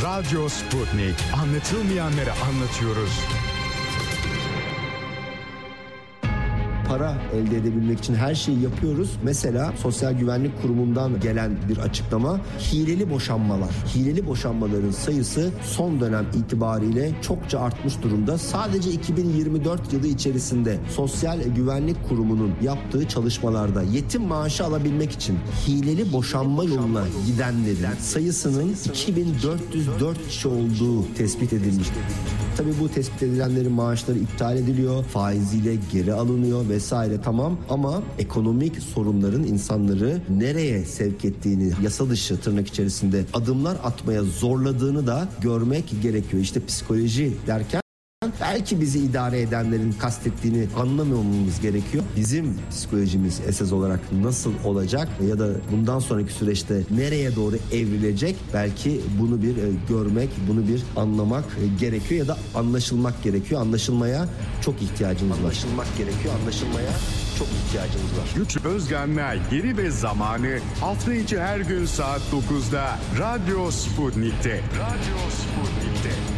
Radyo Sputnik. Anlatılmayanları anlatıyoruz. Para elde edebilmek için her şeyi yapıyoruz. Mesela Sosyal Güvenlik Kurumu'ndan gelen bir açıklama, hileli boşanmalar. Hileli boşanmaların sayısı son dönem itibariyle çokça artmış durumda. Sadece 2024 yılı içerisinde Sosyal Güvenlik Kurumu'nun yaptığı çalışmalarda yetim maaşı alabilmek için hileli boşanma yoluna gidenlerin sayısının 2404 kişi olduğu tespit edilmiş. Tabii bu tespit edilenlerin maaşları iptal ediliyor, faiziyle geri alınıyor vesaire, tamam, ama ekonomik sorunların insanları nereye sevk ettiğini, yasa dışı tırnak içerisinde adımlar atmaya zorladığını da görmek gerekiyor. İşte psikoloji derken belki bizi idare edenlerin kastettiğini anlamamamız gerekiyor. Bizim psikolojimiz esas olarak nasıl olacak ya da bundan sonraki süreçte nereye doğru evrilecek, belki bunu bir görmek, bunu bir anlamak gerekiyor ya da anlaşılmak gerekiyor. Anlaşılmaya çok ihtiyacımız var. Anlaşılmak gerekiyor, anlaşılmaya çok ihtiyacımız var. Güç Özgen'le Yeri ve Zamanı hafta içi her gün saat 9'da Radyo Sputnik'te. Radyo Sputnik'te.